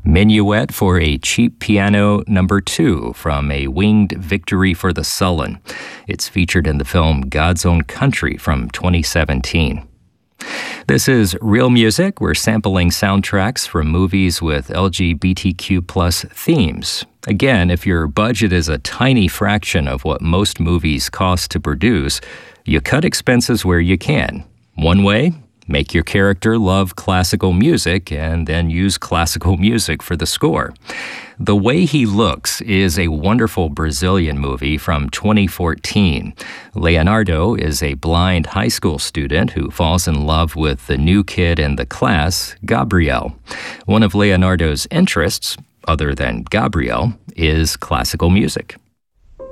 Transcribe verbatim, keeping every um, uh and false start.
Minuet for a Cheap Piano Number two from A Winged Victory for the Sullen. It's featured in the film God's Own Country from twenty seventeen. This is Real Music. We're sampling soundtracks from movies with L G B T Q plus themes. Again, if your budget is a tiny fraction of what most movies cost to produce, you cut expenses where you can. One way? Make your character love classical music and then use classical music for the score. The Way He Looks is a wonderful Brazilian movie from twenty fourteen. Leonardo is a blind high school student who falls in love with the new kid in the class, Gabriel. One of Leonardo's interests, other than Gabriel, is classical music.